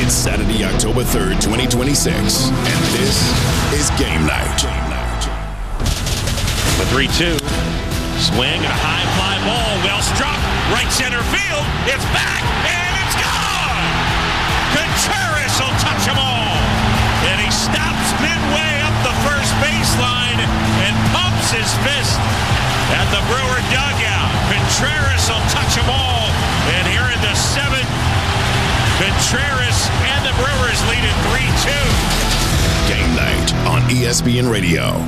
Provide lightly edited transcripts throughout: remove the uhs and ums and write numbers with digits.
It's Saturday, October 3rd, 2026, and this is Game Night. The 3-2. Swing and a high fly ball. Well struck. Right center field. It's back and it's gone. Contreras will touch them all. And he stops midway up the first baseline and pumps his fist at the Brewer dugout. Contreras will touch them all. And here in the seventh, Contreras and the Brewers lead at 3-2. Game Night on ESPN Radio.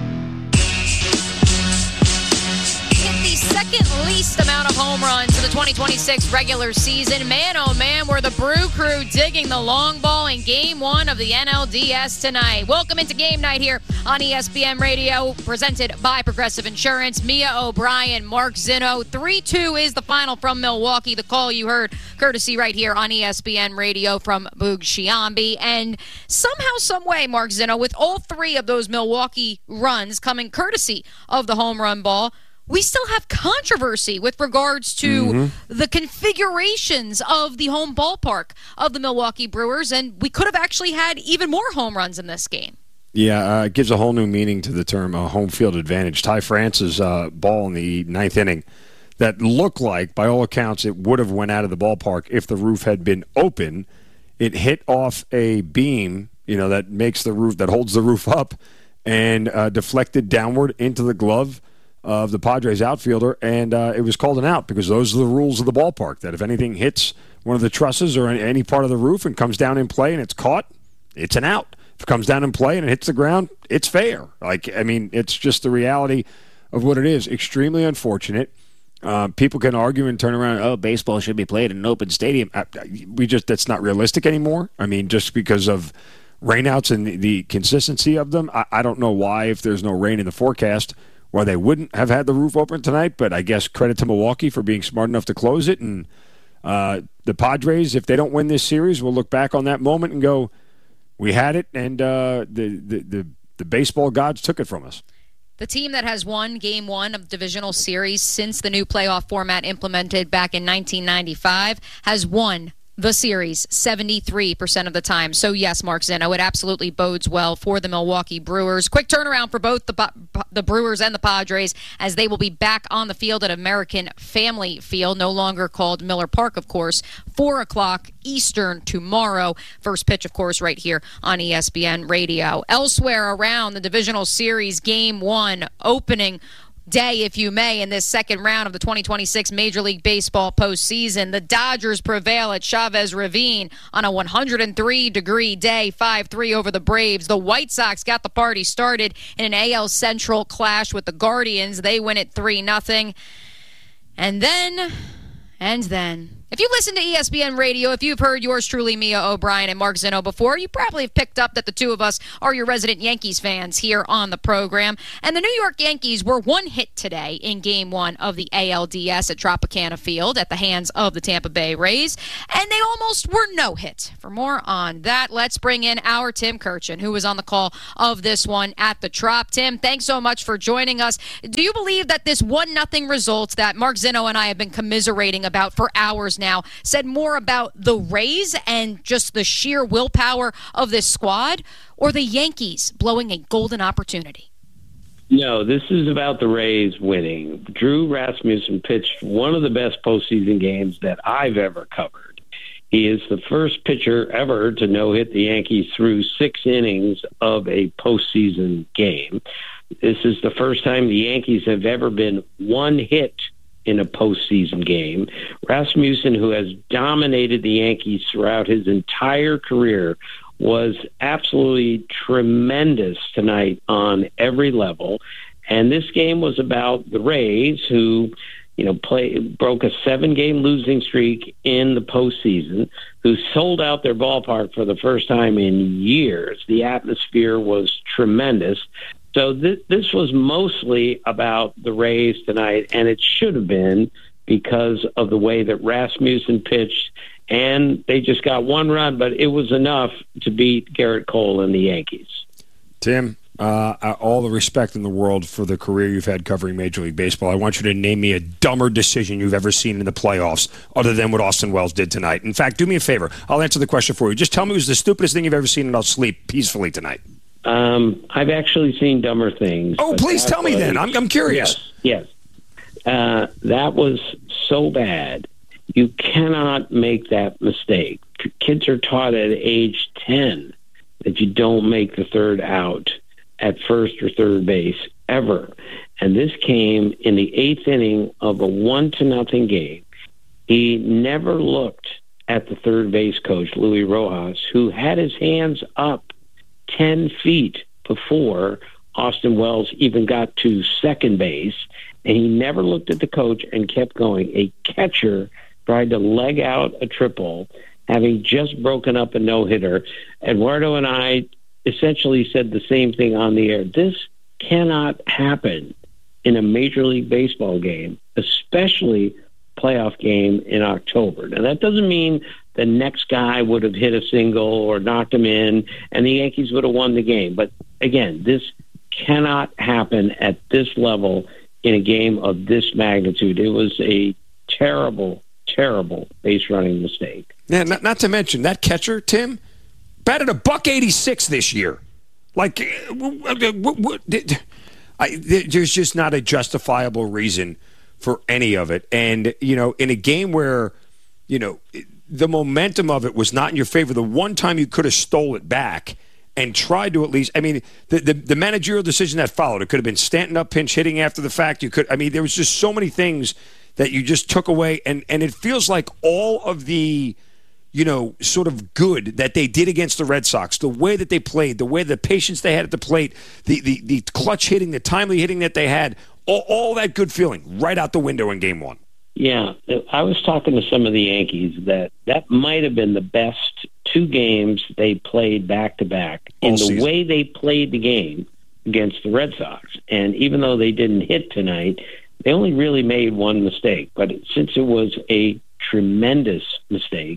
Second least amount of home runs in the 2026 regular season. Man, oh man, were the Brew Crew digging the long ball in Game 1 of the NLDS tonight. Welcome into Game Night here on ESPN Radio, presented by Progressive Insurance. Mia O'Brien, Mark Zinno. 3-2 is the final from Milwaukee. The call you heard, courtesy right here on ESPN Radio from Boog Sciambi. And somehow, some way, Mark Zinno, with all three of those Milwaukee runs coming courtesy of the home run ball, we still have controversy with regards to the configurations of the home ballpark of the Milwaukee Brewers, and we could have actually had even more home runs in this game. Yeah, it gives a whole new meaning to the term home field advantage. Ty France's ball in the ninth inning that looked like, by all accounts, it would have went out of the ballpark if the roof had been open. It hit off a beam, that makes the roof, that holds the roof up, and deflected downward into the glove of the Padres outfielder, and it was called an out because those are the rules of the ballpark, that if anything hits one of the trusses or any part of the roof and comes down in play and it's caught, it's an out. If it comes down in play and it hits the ground, it's fair. It's just the reality of what it is. Extremely unfortunate. People can argue and turn around, baseball should be played in an open stadium. That's not realistic anymore. Just because of rainouts and the consistency of them, I don't know why, if there's no rain in the forecast, why they wouldn't have had the roof open tonight, but I guess credit to Milwaukee for being smart enough to close it. And the Padres, if they don't win this series, will look back on that moment and go, we had it, and the baseball gods took it from us. The team that has won Game 1 of the divisional series since the new playoff format implemented back in 1995 has won the series 73% of the time. So yes, Mark Zinno, it absolutely bodes well for the Milwaukee Brewers. Quick turnaround for both the Brewers and the Padres, as they will be back on the field at American Family Field, no longer called Miller Park, of course, 4 o'clock Eastern tomorrow. First pitch, of course, right here on ESPN Radio. Elsewhere around the divisional series, Game 1 opening day, if you may, in this second round of the 2026 Major League Baseball postseason. The Dodgers prevail at Chavez Ravine on a 103-degree day, 5-3 over the Braves. The White Sox got the party started in an AL Central clash with the Guardians. They win it 3-0. And then, if you listen to ESPN Radio, if you've heard yours truly, Mia O'Brien and Mark Zinno, before, you probably have picked up that the two of us are your resident Yankees fans here on the program. And the New York Yankees were one hit today in Game 1 of the ALDS at Tropicana Field at the hands of the Tampa Bay Rays. And they almost were no hit. For more on that, let's bring in our Tim Kurkjian, who was on the call of this one at the Trop. Tim, thanks so much for joining us. Do you believe that this 1-0 result that Mark Zinno and I have been commiserating about for hours now said more about the Rays and just the sheer willpower of this squad, or the Yankees blowing a golden opportunity? No, this is about the Rays winning. Drew Rasmussen pitched one of the best postseason games that I've ever covered. He is the first pitcher ever to no-hit the Yankees through 6 innings of a postseason game. This is the first time the Yankees have ever been one hit in a postseason game. Rasmussen, who has dominated the Yankees throughout his entire career, was absolutely tremendous tonight on every level. And this game was about the Rays, who broke a 7-game losing streak in the postseason, who sold out their ballpark for the first time in years. The atmosphere was tremendous. So this was mostly about the Rays tonight, and it should have been because of the way that Rasmussen pitched, and they just got one run, but it was enough to beat Garrett Cole and the Yankees. Tim, all the respect in the world for the career you've had covering Major League Baseball. I want you to name me a dumber decision you've ever seen in the playoffs other than what Austin Wells did tonight. In fact, do me a favor. I'll answer the question for you. Just tell me it was the stupidest thing you've ever seen, and I'll sleep peacefully tonight. I've actually seen dumber things. Oh, please tell me then. I'm curious. Yes. That was so bad. You cannot make that mistake. Kids are taught at age 10 that you don't make the third out at first or third base ever. And this came in the 8th inning of a 1-0 game. He never looked at the third base coach, Luis Rojas, who had his hands up 10 feet before Austin Wells even got to second base. And he never looked at the coach and kept going. A catcher tried to leg out a triple, having just broken up a no-hitter. Eduardo and I essentially said the same thing on the air. This cannot happen in a Major League Baseball game, especially playoff game in October. Now, that doesn't mean the next guy would have hit a single or knocked him in and the Yankees would have won the game. But again, this cannot happen at this level in a game of this magnitude. It was a terrible base running mistake. Yeah, not to mention that catcher, Tim, batted $186 this year. Like, there's just not a justifiable reason for any of it. And, in a game where, the momentum of it was not in your favor, the one time you could have stole it back and tried to at least, the managerial decision that followed, it could have been Stanton up pinch hitting after the fact. There was just so many things that you just took away. And it feels like all of the, sort of good that they did against the Red Sox, the way that they played, the way the patience they had at the plate, the clutch hitting, the timely hitting that they had, all that good feeling right out the window in Game 1. Yeah, I was talking to some of the Yankees that might have been the best 2 games they played back-to-back in the way they played the game against the Red Sox. And even though they didn't hit tonight, they only really made one mistake. But since it was a tremendous mistake,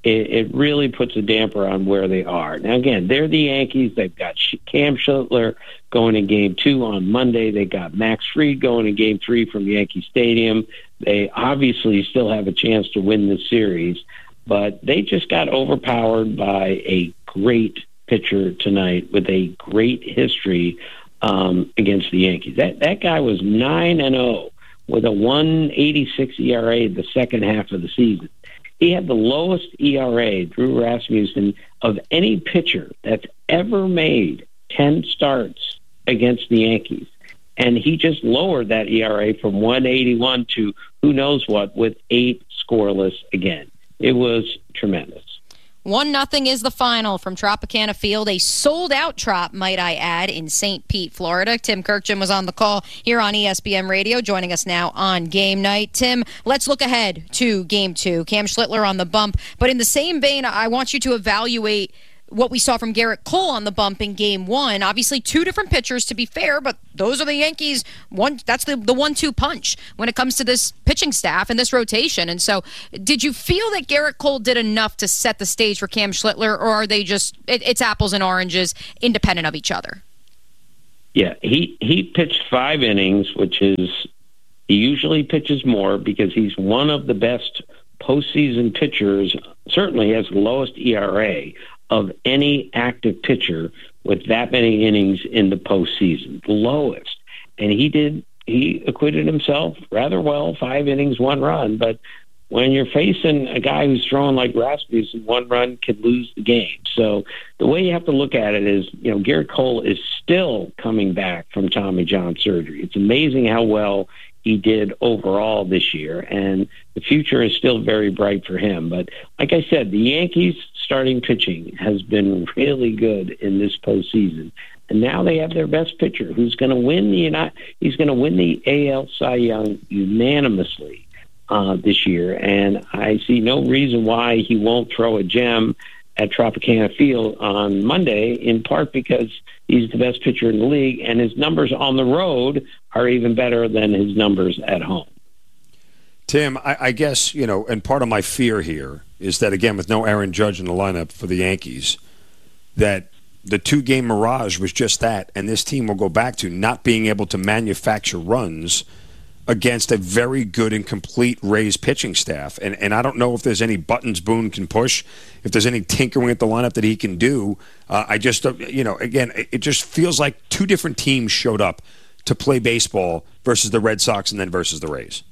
it really puts a damper on where they are. Now, again, they're the Yankees. They've got Cam Schlittler going in Game 2 on Monday. They got Max Fried going in Game 3 from Yankee Stadium. They obviously still have a chance to win this series, but they just got overpowered by a great pitcher tonight with a great history against the Yankees. That guy was 9-0 with a 1.86 ERA the second half of the season. He had the lowest ERA, Drew Rasmussen, of any pitcher that's ever made 10 starts against the Yankees. And he just lowered that ERA from 1.81 to who knows what with 8 scoreless again. It was tremendous. 1-0 is the final from Tropicana Field, a sold-out Trop, might I add, in St. Pete, Florida. Tim Kirkjian was on the call here on ESPN Radio, joining us now on Game Night. Tim, let's look ahead to Game 2. Cam Schlittler on the bump, but in the same vein, I want you to evaluate what we saw from Gerrit Cole on the bump in Game 1. Obviously, 2 different pitchers, to be fair, but those are the Yankees. That's the 1-2 punch when it comes to this pitching staff and this rotation. And so, did you feel that Gerrit Cole did enough to set the stage for Cam Schlittler, or are they just it's apples and oranges, independent of each other? Yeah, he pitched 5 innings, which is he usually pitches more because he's one of the best postseason pitchers. Certainly has the lowest ERA of any active pitcher with that many innings in the postseason, the lowest. And he acquitted himself rather well, 5 innings, 1 run. But when you're facing a guy who's throwing like Rasmussen, 1 run could lose the game. So the way you have to look at it is, Gerrit Cole is still coming back from Tommy John surgery. It's amazing how well he did overall this year, and the future is still very bright for him. But like I said, the Yankees starting pitching has been really good in this postseason, and now they have their best pitcher, who's going to win the AL Cy Young unanimously this year. And I see no reason why he won't throw a gem at Tropicana Field on Monday, in part because he's the best pitcher in the league, and his numbers on the road are even better than his numbers at home. Tim, I guess, and part of my fear here is that, again, with no Aaron Judge in the lineup for the Yankees, that the 2-game mirage was just that, and this team will go back to not being able to manufacture runs against a very good and complete Rays pitching staff. And I don't know if there's any buttons Boone can push, if there's any tinkering at the lineup that he can do. I just, again, it just feels like two different teams showed up to play baseball versus the Red Sox and then versus the Rays.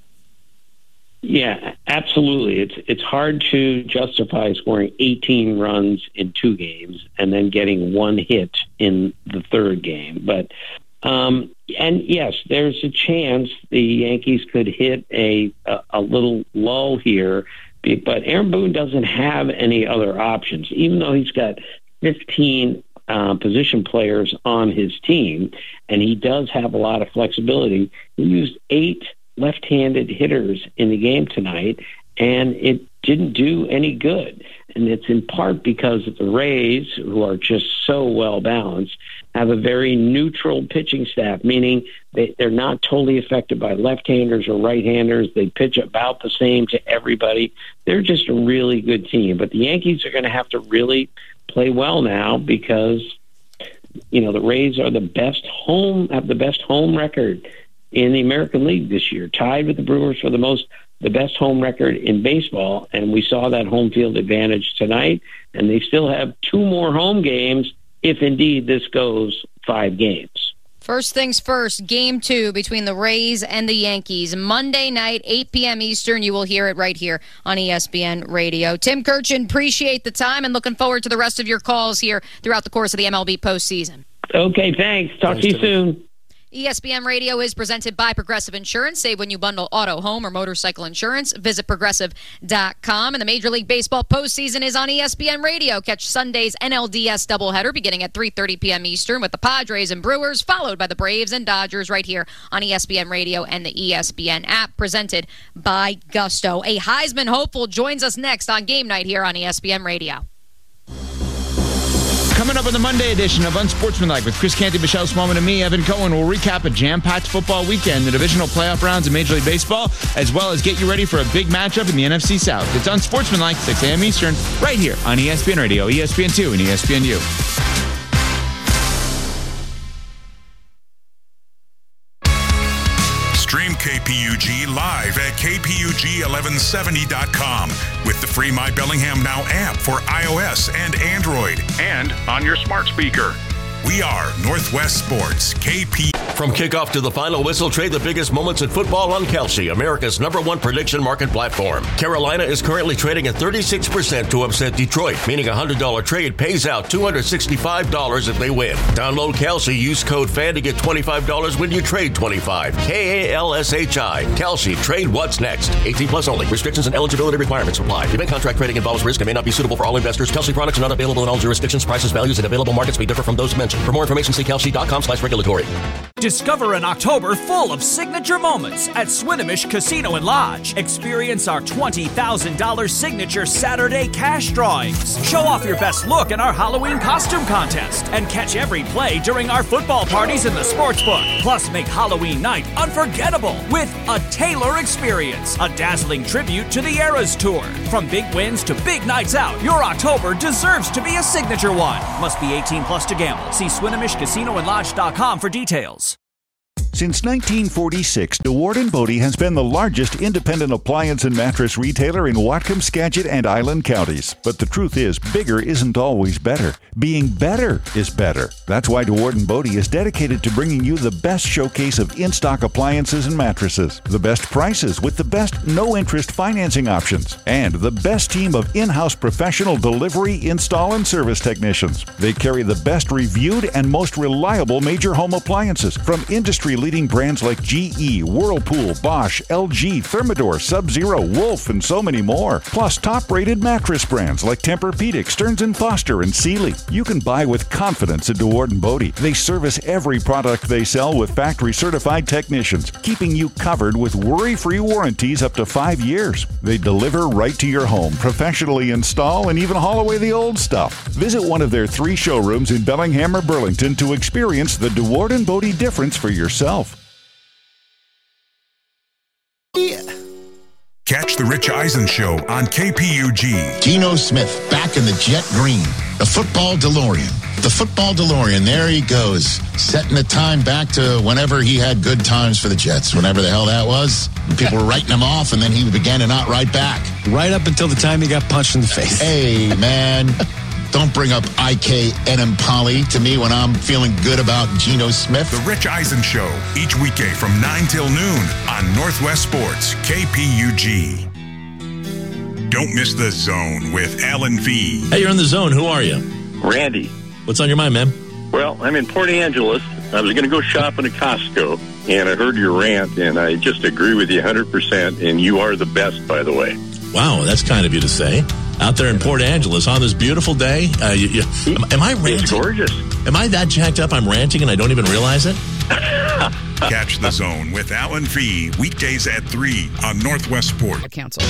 Yeah, absolutely. It's hard to justify scoring 18 runs in 2 games and then getting 1 hit in the 3rd game. But and yes, there's a chance the Yankees could hit a little lull here, but Aaron Boone doesn't have any other options, even though he's got 15 position players on his team, and he does have a lot of flexibility. He used 8 left-handed hitters in the game tonight, and it didn't do any good. And it's in part because the Rays, who are just so well-balanced, have a very neutral pitching staff, meaning they're not totally affected by left-handers or right-handers. They pitch about the same to everybody. They're just a really good team. But the Yankees are going to have to really play well now because, the Rays are have the best home record in the American League this year, tied with the Brewers for the best home record in baseball, and we saw that home field advantage tonight, and they still have 2 more home games if indeed this goes 5 games. First things first, Game 2 between the Rays and the Yankees. Monday night, 8 p.m. Eastern. You will hear it right here on ESPN Radio. Tim Kurkjian, appreciate the time and looking forward to the rest of your calls here throughout the course of the MLB postseason. Okay, thanks. Talk to you soon. ESPN Radio is presented by Progressive Insurance. Save when you bundle auto, home, or motorcycle insurance. Visit Progressive.com. And the Major League Baseball postseason is on ESPN Radio. Catch Sunday's NLDS doubleheader beginning at 3:30 p.m. Eastern with the Padres and Brewers, followed by the Braves and Dodgers right here on ESPN Radio and the ESPN app, presented by Gusto. A Heisman hopeful joins us next on Game Night here on ESPN Radio. Coming up on the Monday edition of Unsportsmanlike with Chris Canty, Michelle Smallman, and me, Evan Cohen, we'll recap a jam-packed football weekend, the divisional playoff rounds in Major League Baseball, as well as get you ready for a big matchup in the NFC South. It's Unsportsmanlike, 6 a.m. Eastern, right here on ESPN Radio, ESPN2, and ESPNU. Stream KPUG live at KPUG1170.com with the free My Bellingham Now app for iOS and Android and on your smart speaker. We are Northwest Sports, KP. From kickoff to the final whistle, trade the biggest moments in football on Kalshi, America's #1 prediction market platform. Carolina is currently trading at 36% to upset Detroit, meaning a $100 trade pays out $265 if they win. Download Kalshi, use code FAN to get $25 when you trade $25. KALSHI. Kalshi, trade what's next. 18 plus only. Restrictions and eligibility requirements apply. Event contract trading involves risk and may not be suitable for all investors. Kalshi products are not available in all jurisdictions. Prices, values, and available markets may differ from those mentioned. For more information, see kalshi.com/regulatory. Discover an October full of signature moments at Swinomish Casino and Lodge. Experience our $20,000 signature Saturday cash drawings. Show off your best look in our Halloween costume contest. And catch every play during our football parties in the sportsbook. Plus, make Halloween night unforgettable with a Taylor experience. A dazzling tribute to the Eras Tour. From big wins to big nights out, your October deserves to be a signature one. Must be 18 plus to gamble. See SwinomishCasinoandLodge.com for details. Since 1946, DeWard & Bodie has been the largest independent appliance and mattress retailer in Whatcom, Skagit, and Island counties. But the truth is, bigger isn't always better. Being better is better. That's why DeWard & Bodie is dedicated to bringing you the best showcase of in-stock appliances and mattresses, the best prices with the best no-interest financing options, and the best team of in-house professional delivery, install, and service technicians. They carry the best reviewed and most reliable major home appliances from industry-leading brands like GE, Whirlpool, Bosch, LG, Thermador, Sub-Zero, Wolf, and so many more. Plus top-rated mattress brands like Tempur-Pedic, Stearns & Foster, and Sealy. You can buy with confidence at DeWard & Bodie. They service every product they sell with factory-certified technicians, keeping you covered with worry-free warranties up to 5 years. They deliver right to your home, professionally install, and even haul away the old stuff. Visit one of their 3 showrooms in Bellingham or Burlington to experience the DeWard & Bodie difference for yourself. Catch the Rich Eisen Show on KPUG. Geno Smith back in the jet green. The football DeLorean. The football DeLorean. There he goes, setting the time back to whenever he had good times for the Jets, whenever the hell that was. People were writing him off, and then he began to not write back. Right up until the time he got punched in the face. Hey, man. Don't bring up IK Enemkali to me when I'm feeling good about Geno Smith. The Rich Eisen Show, each weekday from 9 till noon on Northwest Sports, KPUG. Don't miss The Zone with Alan V. Hey, you're in The Zone. Who are you? Randy. What's on your mind, man? Well, I'm in Port Angeles. I was going to go shopping at Costco, and I heard your rant, and I just agree with you 100%, and you are the best, by the way. Wow, that's kind of you to say. Out there in Port Angeles on this beautiful day. Am I ranting? It's gorgeous. Am I that jacked up I'm ranting and I don't even realize it? Catch The Zone with Alan V. Weekdays at 3 on Northwest Sport. Council.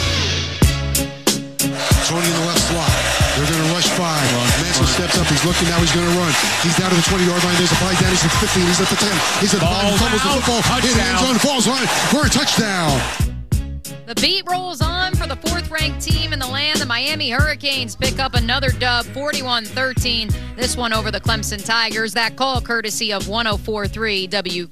Tony in the left slot. They're going to rush 5. Manson steps up. He's looking. Now he's going to run. He's down to the 20-yard line. There's a play down. He's at the 15. He's at the 10. He's at the 5. He fumbles the football. In the end zone. Falls on for a touchdown. The beat rolls on for the 4th-ranked team in the land. The Miami Hurricanes pick up another dub, 41-13. This one over the Clemson Tigers. That call courtesy of 104.3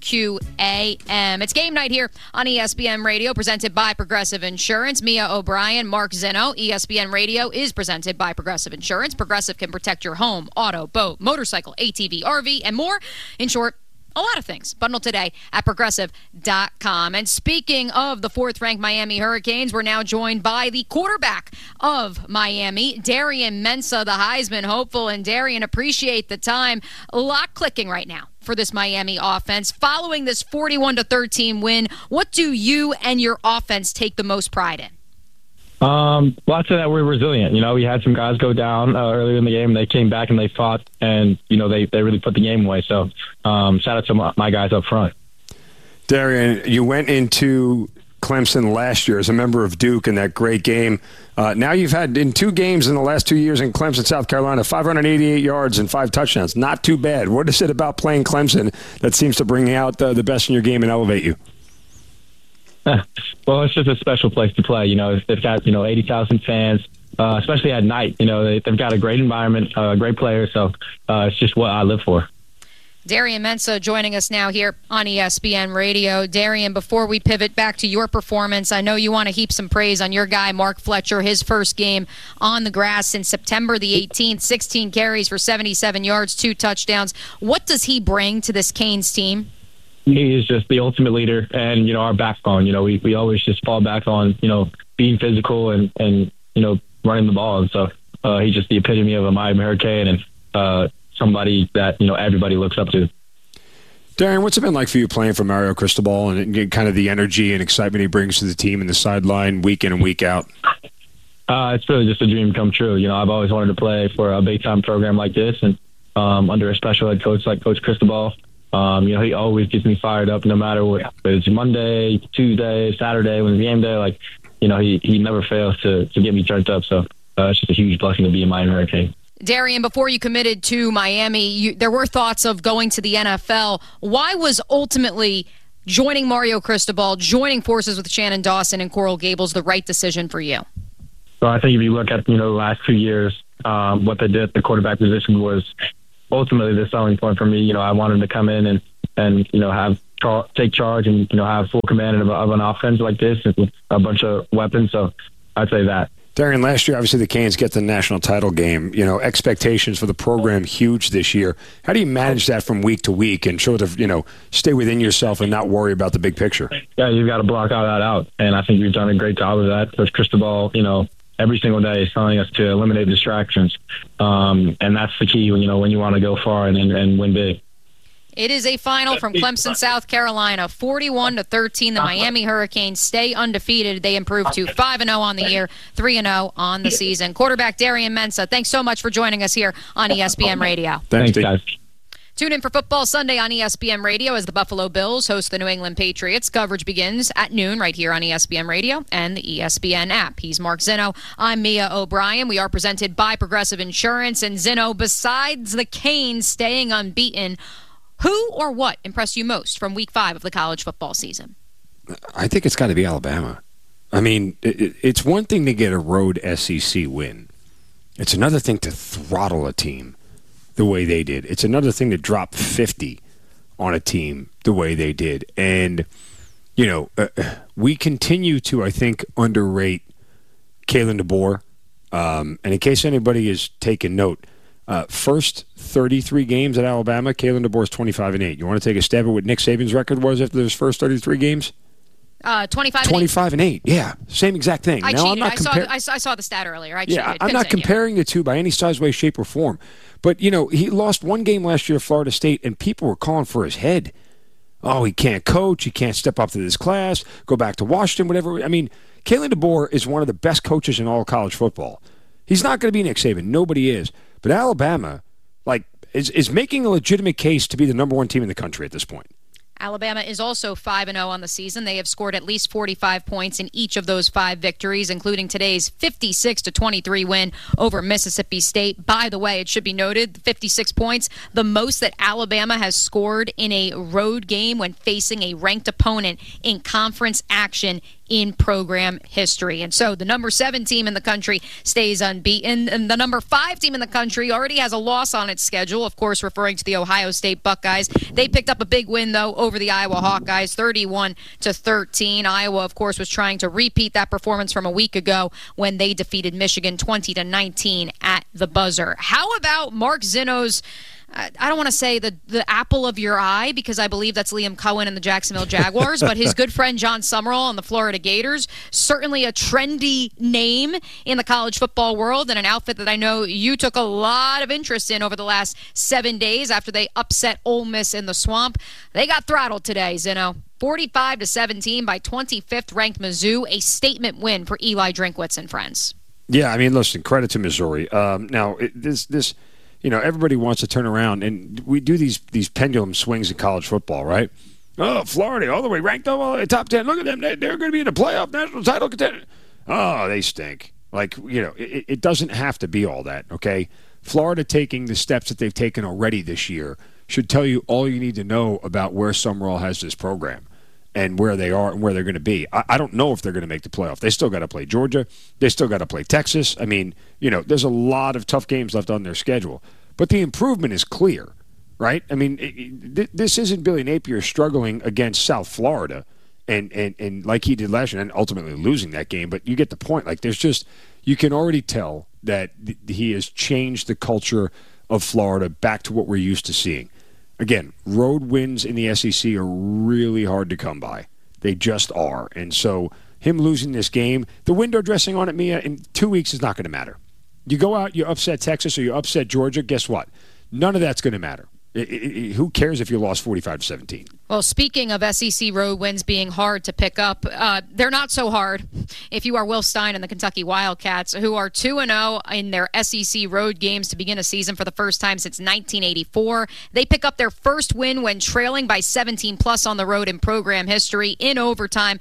WQAM. It's game night here on ESPN Radio, presented by Progressive Insurance. Mia O'Brien, Mark Zinno. ESPN Radio is presented by Progressive Insurance. Progressive can protect your home, auto, boat, motorcycle, ATV, RV, and more. In short, a lot of things. Bundle today at Progressive.com. And speaking of the 4th-ranked Miami Hurricanes, we're now joined by the quarterback of Miami, Darian Mensah, the Heisman hopeful. And Darian, appreciate the time. A lot clicking right now for this Miami offense. Following this 41-13 win, what do you and your offense take the most pride in? Lots of that we're resilient. You know, we had some guys go down earlier in the game. They came back and they fought, and, you know, they really put the game away. So shout out to my guys up front. Darian, you went into Clemson last year as a member of Duke in that great game. Now you've had in 2 games in the last 2 years in Clemson, South Carolina, 588 yards and 5 touchdowns. Not too bad. What is it about playing Clemson that seems to bring out the best in your game and elevate you? Well, it's just a special place to play. You know, they've got, 80,000 fans, especially at night. You know, they've got a great environment, great players. So it's just what I live for. Darian Mensah joining us now here on ESPN Radio. Darian, before we pivot back to your performance, I know you want to heap some praise on your guy, Mark Fletcher, his first game on the grass since September the 18th, 16 carries for 77 yards, 2 touchdowns. What does he bring to this Canes team? He is just the ultimate leader and, our backbone. We always just fall back on, being physical and running the ball. And so he's just the epitome of a Miami Hurricane and somebody that, everybody looks up to. Darian, what's it been like for you playing for Mario Cristobal and kind of the energy and excitement he brings to the team and the sideline week in and week out? It's really just a dream come true. I've always wanted to play for a big-time program like this and under a special head coach like Coach Cristobal. He always gets me fired up no matter what. Whether it's Monday, Tuesday, Saturday, when it's game day. He never fails to get me turned up. So it's just a huge blessing to be a Miami Hurricane. Darian, before you committed to Miami, there were thoughts of going to the NFL. Why was ultimately joining Mario Cristobal, joining forces with Shannon Dawson and Coral Gables the right decision for you? So I think if you look at, the last 2 years, what they did at the quarterback position was ultimately the selling point for me. I wanted to come in and take charge and, have full command of an offense like this with a bunch of weapons. So I'd say that. Darian, last year, obviously the Canes get the national title game. Expectations for the program huge this year. How do you manage that from week to week and sort of, stay within yourself and not worry about the big picture? Yeah, you've got to block all that out. And I think we've done a great job of that. Coach Cristobal, every single day is telling us to eliminate distractions. And that's the key when you want to go far and win big. It is a final from Clemson, South Carolina, 41-13. The Miami Hurricanes stay undefeated. They improve to 5-0 on the year, 3-0 on the season. Quarterback Darian Mensah, thanks so much for joining us here on ESPN Radio. Thanks, guys. Tune in for Football Sunday on ESPN Radio as the Buffalo Bills host the New England Patriots. Coverage begins at noon right here on ESPN Radio and the ESPN app. He's Mark Zinno. I'm Mia O'Brien. We are presented by Progressive Insurance. And Zinno, besides the Canes staying unbeaten, who or what impressed you most from Week 5 of the college football season? I think it's got to be Alabama. I mean, it's one thing to get a road SEC win. It's another thing to throttle a team the way they did. It's another thing to drop 50 on a team the way they did. And, we continue to, I think, underrate Kalen DeBoer. And in case anybody is taking note, first 33 games at Alabama, Kalen DeBoer's 25-8. You want to take a stab at what Nick Saban's record was after those first 33 games? 25-8. Yeah, same exact thing. I now, cheated. I'm not I saw the stat earlier. I cheated. Yeah, I'm not comparing the two by any size, way, shape, or form. But, he lost one game last year to Florida State, and people were calling for his head. Oh, he can't coach. He can't step up to this class, go back to Washington, whatever. I mean, Kalen DeBoer is one of the best coaches in all of college football. He's not going to be Nick Saban. Nobody is. But Alabama, is making a legitimate case to be the number one team in the country at this point. Alabama is also 5-0 on the season. They have scored at least 45 points in each of those 5 victories, including today's 56-23 win over Mississippi State. By the way, it should be noted, 56 points, the most that Alabama has scored in a road game when facing a ranked opponent in conference action in program history. And so the number 7 team in the country stays unbeaten, and the number 5 team in the country already has a loss on its schedule, of course referring to the Ohio State Buckeyes. They picked up a big win, though, over the Iowa Hawkeyes, 31-13. Iowa, of course, was trying to repeat that performance from a week ago when they defeated Michigan 20-19 at the buzzer. How about Mark Zeno's, I don't want to say the apple of your eye, because I believe that's Liam Cohen and the Jacksonville Jaguars, but his good friend John Summerall and the Florida Gators, certainly a trendy name in the college football world, and an outfit that I know you took a lot of interest in over the last 7 days after they upset Ole Miss in the Swamp. They got throttled today, Zeno. 45-17 by 25th ranked Mizzou, a statement win for Eli Drinkwitz and friends. Yeah, I mean, listen, credit to Missouri. Now, everybody wants to turn around, and we do these pendulum swings in college football, right? Oh, Florida, all the way ranked all the way top 10. Look at them. They're going to be in a playoff national title contender. Oh, they stink. It doesn't have to be all that, okay? Florida taking the steps that they've taken already this year should tell you all you need to know about where Summerall has this program and where they are and where they're going to be. I don't know if they're going to make the playoff. They still got to play Georgia. They still got to play Texas. I mean, there's a lot of tough games left on their schedule. But the improvement is clear, right? I mean, this isn't Billy Napier struggling against South Florida and like he did last year and ultimately losing that game. But you get the point. You can already tell that he has changed the culture of Florida back to what we're used to seeing. Again, road wins in the SEC are really hard to come by. They just are. And so him losing this game, the window dressing on it, Mia, in 2 weeks is not going to matter. You go out, you upset Texas or you upset Georgia, guess what? None of that's going to matter. Who cares if you lost 45-17? Well, speaking of SEC road wins being hard to pick up, they're not so hard if you are Will Stein and the Kentucky Wildcats, who are 2-0 in their SEC road games to begin a season for the first time since 1984. They pick up their first win when trailing by 17+ on the road in program history in overtime,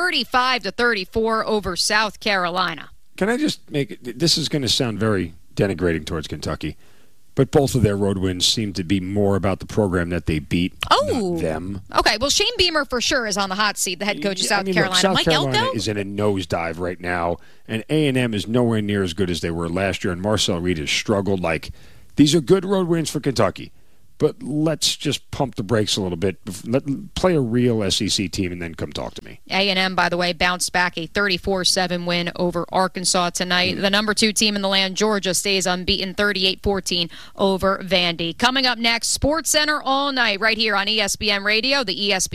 35-34 over South Carolina. Can I just this is going to sound very denigrating towards Kentucky, but both of their road wins seem to be more about the program that they beat, not them. Okay, well, Shane Beamer for sure is on the hot seat, the head coach of South Carolina. Look, South Mike Carolina Elko is in a nosedive right now, and A&M is nowhere near as good as they were last year, and Marcel Reed has struggled. These are good road wins for Kentucky, but let's just pump the brakes a little bit. Play a real SEC team and then come talk to me. A&M, by the way, bounced back a 34-7 win over Arkansas tonight. The number 2 team in the land, Georgia, stays unbeaten 38-14 over Vandy. Coming up next, SportsCenter all night right here on ESPN Radio, the ESPN